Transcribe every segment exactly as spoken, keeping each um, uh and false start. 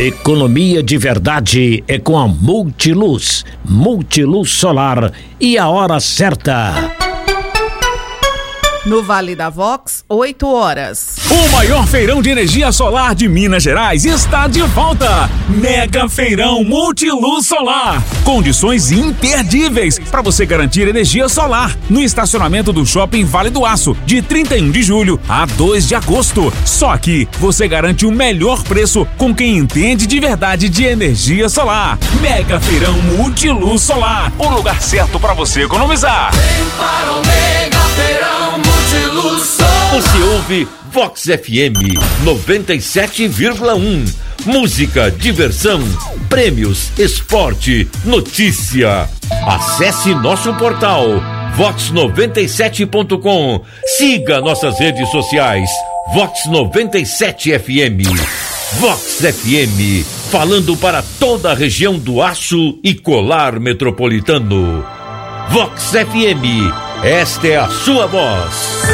Economia de verdade é com a Multiluz. Multiluz Solar e a hora certa. No Vale da Vox, oito horas. O maior feirão de energia solar de Minas Gerais está de volta. Mega Feirão Multiluz Solar. Condições imperdíveis para você garantir energia solar no estacionamento do Shopping Vale do Aço, de trinta e um de julho a dois de agosto. Só aqui você garante o melhor preço com quem entende de verdade de energia solar. Mega Feirão Multiluz Solar. O lugar certo para você economizar. Vem para o Mega Feirão Multiluz Solar. Você ouve Vox F M noventa e sete vírgula um. Música, diversão, prêmios, esporte, notícia. Acesse nosso portal vox noventa e sete ponto com. Siga nossas redes sociais. Vox noventa e sete F M. Vox F M, falando para toda a região do Aço e Colar Metropolitano. Vox F M, esta é a sua voz.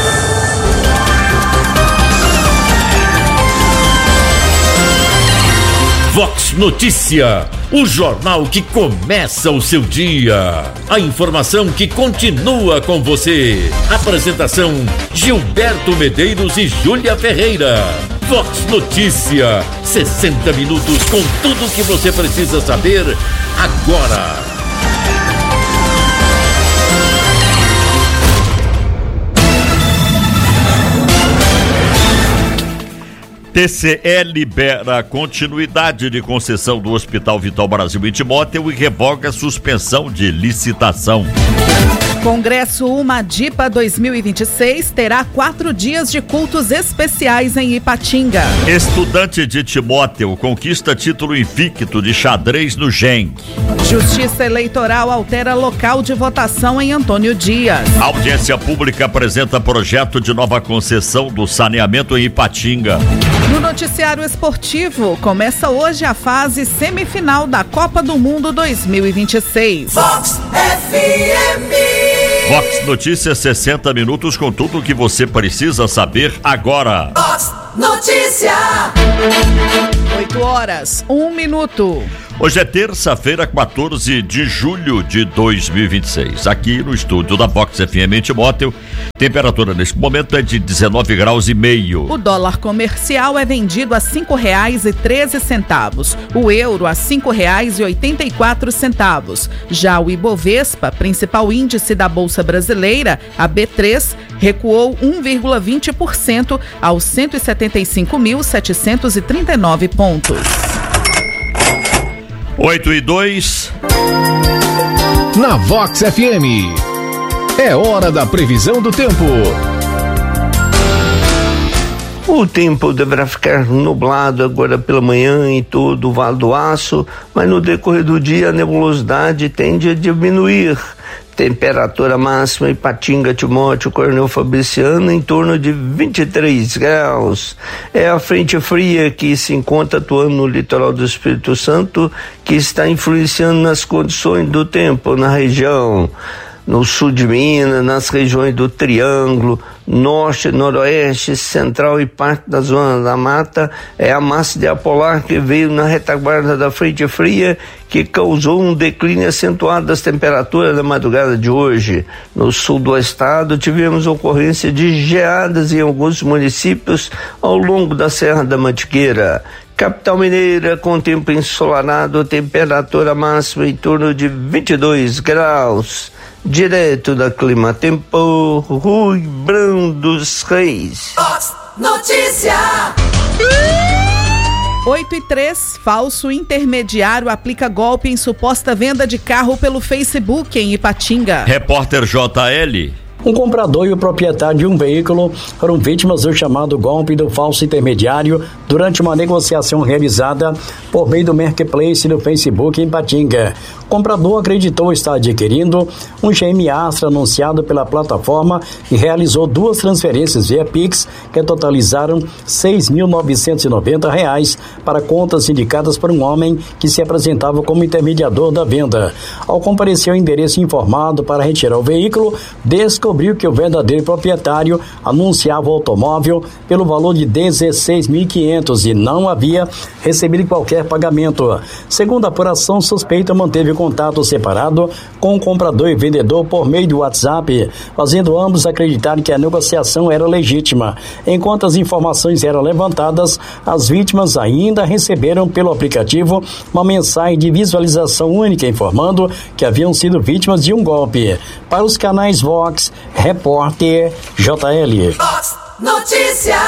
Vox Notícia, o jornal que começa o seu dia. A informação que continua com você. Apresentação: Gilberto Medeiros e Júlia Ferreira. Vox Notícia, sessenta minutos com tudo o que você precisa saber agora. T C E libera a continuidade de concessão do Hospital Vital Brasil em Timóteo e revoga a suspensão de licitação. Congresso Umadipa dois mil e vinte e seis terá quatro dias de cultos especiais em Ipatinga. Estudante de Timóteo conquista título invicto de xadrez no G E M. Justiça Eleitoral altera local de votação em Antônio Dias. A audiência pública apresenta projeto de nova concessão do saneamento em Ipatinga. No noticiário esportivo, começa hoje a fase semifinal da Copa do Mundo dois mil e vinte e seis. Vox F M. Vox Notícias, sessenta minutos com tudo o que você precisa saber agora. Vox Notícia. oito horas, um minuto. Hoje é terça-feira, quatorze de julho de dois mil e vinte e seis. Aqui no estúdio da Vox F M em Timóteo, temperatura neste momento é de dezenove graus e meio. O dólar comercial é vendido a cinco reais e treze centavos. O euro a cinco reais e oitenta e quatro centavos. Já o Ibovespa, principal índice da Bolsa Brasileira, a B três, recuou um vírgula vinte por cento aos cento e setenta e cinco mil setecentos e trinta e nove pontos. oito e dois. Na Vox F M, é hora da previsão do tempo. O tempo deverá ficar nublado agora pela manhã em todo o Vale do Aço, mas no decorrer do dia a nebulosidade tende a diminuir. Temperatura máxima em Ipatinga, Timóteo, Coronel Fabriciano em torno de vinte e três graus. É a frente fria que se encontra atuando no litoral do Espírito Santo que está influenciando nas condições do tempo na região. No sul de Minas, nas regiões do Triângulo, Norte, Noroeste, Central e parte da Zona da Mata, é a massa de ar polar que veio na retaguarda da frente fria que causou um declínio acentuado das temperaturas na madrugada de hoje. No sul do estado, tivemos ocorrência de geadas em alguns municípios ao longo da Serra da Mantiqueira. Capital Mineira, com tempo ensolarado, temperatura máxima em torno de vinte e dois graus. Direto da Clima Tempo, Rui Brando dos Reis. Vox Notícia. oito e três, falso intermediário aplica golpe em suposta venda de carro pelo Facebook em Ipatinga. Repórter J L. Um comprador e o proprietário de um veículo foram vítimas do chamado golpe do falso intermediário durante uma negociação realizada por meio do Marketplace do Facebook em Ipatinga. O comprador acreditou estar adquirindo um G M Astra anunciado pela plataforma e realizou duas transferências via Pix que totalizaram seis mil novecentos e noventa reais para contas indicadas por um homem que se apresentava como intermediador da venda. Ao comparecer ao endereço informado para retirar o veículo, descobriu que o verdadeiro proprietário anunciava o automóvel pelo valor de dezesseis mil e quinhentos reais e não havia recebido qualquer pagamento. Segundo a apuração, o suspeito manteve contato separado com o comprador e vendedor por meio do WhatsApp, fazendo ambos acreditarem que a negociação era legítima. Enquanto as informações eram levantadas, as vítimas ainda receberam pelo aplicativo uma mensagem de visualização única informando que haviam sido vítimas de um golpe. Para os canais Vox, repórter J L. Vox Notícia.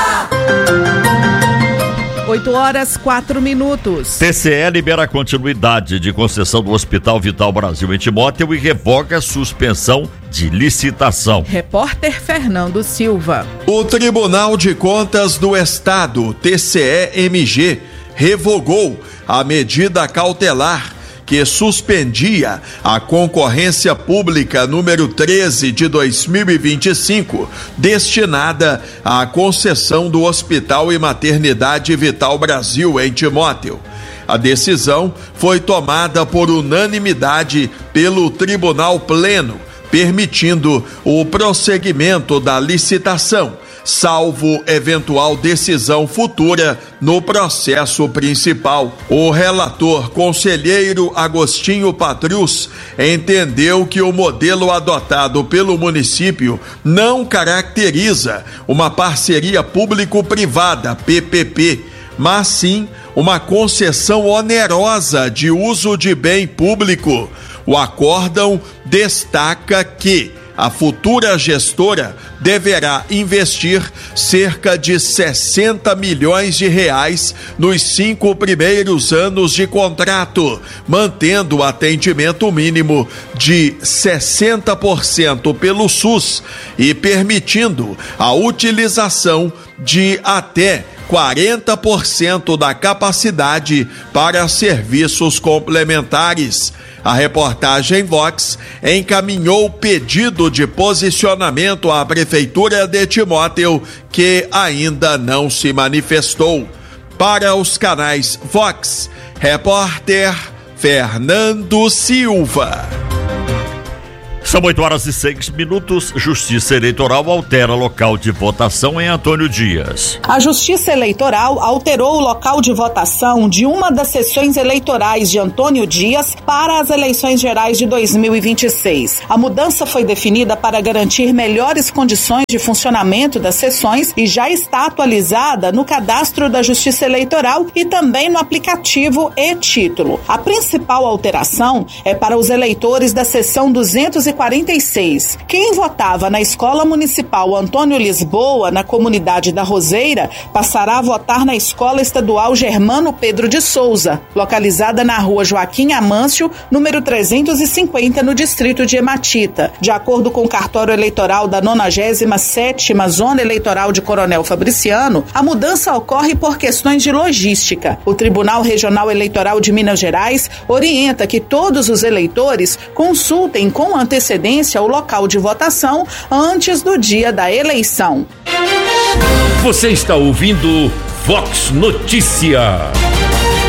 oito horas, quatro minutos. T C E libera a continuidade de concessão do Hospital Vital Brasil em Timóteo e revoga a suspensão de licitação. Repórter Fernando Silva. O Tribunal de Contas do Estado, T C E M G, revogou a medida cautelar que suspendia a concorrência pública número treze de dois mil e vinte e cinco, destinada à concessão do Hospital e Maternidade Vital Brasil em Timóteo. A decisão foi tomada por unanimidade pelo Tribunal Pleno, permitindo o prosseguimento da licitação, salvo eventual decisão futura no processo principal. O relator conselheiro Agostinho Patrus entendeu que o modelo adotado pelo município não caracteriza uma parceria público-privada, P P P, mas sim uma concessão onerosa de uso de bem público. O acórdão destaca que a futura gestora deverá investir cerca de sessenta milhões de reais nos cinco primeiros anos de contrato, mantendo o atendimento mínimo de sessenta por cento pelo SUS e permitindo a utilização de até quarenta por cento da capacidade para serviços complementares. A reportagem Vox encaminhou pedido de posicionamento à Prefeitura de Timóteo, que ainda não se manifestou. Para os canais Vox, repórter Fernando Silva. São oito horas e seis minutos. Justiça Eleitoral altera local de votação em Antônio Dias. A Justiça Eleitoral alterou o local de votação de uma das sessões eleitorais de Antônio Dias para as eleições gerais de dois mil e vinte e seis. A mudança foi definida para garantir melhores condições de funcionamento das sessões e já está atualizada no cadastro da Justiça Eleitoral e também no aplicativo e-Título. A principal alteração é para os eleitores da seção duzentos e quarenta e seis. Quem votava na Escola Municipal Antônio Lisboa, na comunidade da Roseira, passará a votar na Escola Estadual Germano Pedro de Souza, localizada na Rua Joaquim Amâncio, número trezentos e cinquenta, no distrito de Ematita. De acordo com o cartório eleitoral da nonagésima sétima Zona Eleitoral de Coronel Fabriciano, a mudança ocorre por questões de logística. O Tribunal Regional Eleitoral de Minas Gerais orienta que todos os eleitores consultem com antecedência o local de votação antes do dia da eleição. Você está ouvindo Vox Notícia.